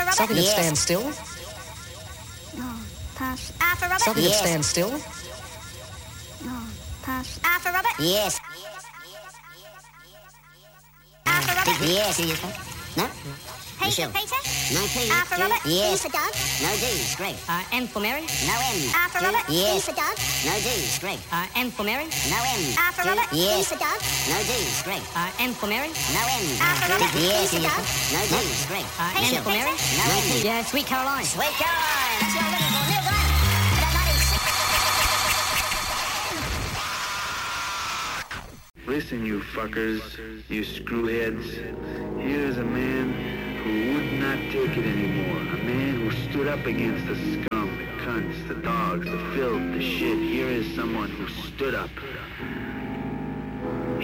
Something that stands still. No, pass. A for Robert. Something that stands still. No, pass. A for Robert. Yes. A for Robert. Yes. No? P for Peter. No P. A for Robert. Yes. D for Doug. No D. Greg. M for Mary. No M. A for Robert. Yes. D for Doug. No D. Greg. M for Mary. No M. A for Robert. D Yes. for Doug. No D. Greg. M for Mary. No M. A for Robert. D Yes. for Doug. No D. Greg. P M for for Mary. Peter. No M. Yeah, Sweet Caroline. Sweet Caroline. That's what I'm looking for. Neil Glenn. About 96. Listen, you fuckers, you screwheads. Here's a man who would not take it anymore. A man who stood up against the scum, the cunts, the dogs, the filth, the shit. Here is someone who stood up.